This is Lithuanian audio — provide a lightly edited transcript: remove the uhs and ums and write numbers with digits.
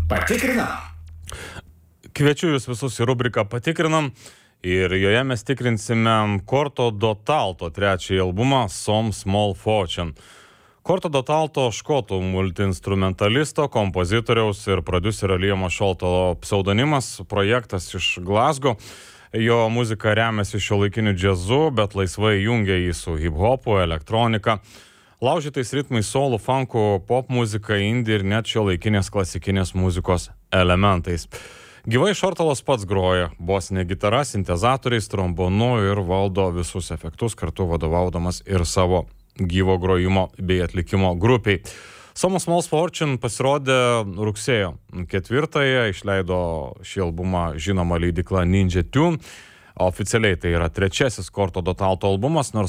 Patikrinam. Kviečiu jūs visus į rubriką Patikrinam ir joje mes tikrinsime Corto Dotalto trečiąjį albumą Some Small Fortune. Corto Dotalto škotų multiinstrumentalisto, kompozitoriaus ir prodiuserio Liamo Šolto pseudonimas, projektas iš Glasgow. Jo muzika remiasi šiuolaikiniu džiazu, bet laisvai jungia jį su hip-hopu, elektronika, laužytais ritmais, soulu, funku, pop muzika, indie ir net šiuolaikinės klasikinės muzikos elementais. Gyvai Šortalas pats groja bosinė gitara, sintezatoriais, trombonu ir valdo visus efektus, kartu vadovaudamas ir savo gyvo grojimo bei atlikimo grupiai. Some Small Fortune pasirodė rugsėjo 4-ąją, išleido šį albumą žinoma leidykla Ninja Tune. Oficialiai tai yra trečiasis Corto Dotalto albumas, nors